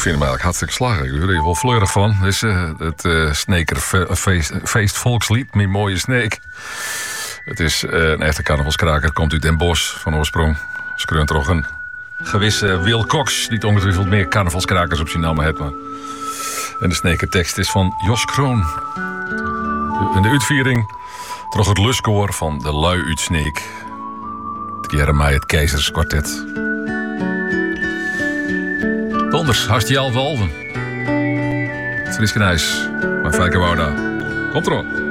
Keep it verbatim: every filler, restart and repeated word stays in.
vind hem eigenlijk hartstikke slag. Ik word er wel fleurig van. Dit is uh, het uh, Snekerfeest feest volkslied, mijn mooie sneek. Het is uh, een echte carnavalskraker, komt uit Den Bosch van oorsprong. Screunt toch een gewisse Wil Cox, die ongetwijfeld meer carnavalskrakers op zijn naam heeft. Maar... En de snekertekst is van Jos Kroon. In de uitviering trok het luskoor van de lui uit Sneek. Het keer mij het Keizerskwartet. Donders, hast je al walven. Het Frieskenijs, maar Fijke Wouda. Komt erop.